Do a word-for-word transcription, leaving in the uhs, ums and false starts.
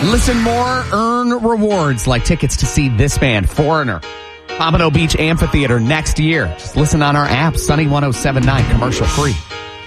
Listen more, earn rewards like tickets to see this band, Foreigner, Pompano Beach Amphitheater next year. Just listen on our app, Sunny one oh seven point nine, commercial free.